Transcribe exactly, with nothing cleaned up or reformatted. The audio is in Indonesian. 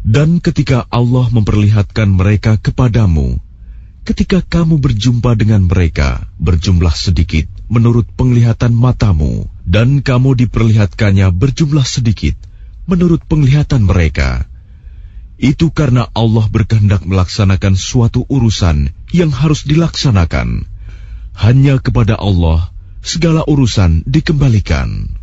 Dan ketika Allah memperlihatkan mereka kepadamu, ketika kamu berjumpa dengan mereka, berjumlah sedikit menurut penglihatan matamu, dan kamu diperlihatkannya berjumlah sedikit menurut penglihatan mereka. Itu karena Allah berkehendak melaksanakan suatu urusan yang harus dilaksanakan. Hanya kepada Allah segala urusan dikembalikan.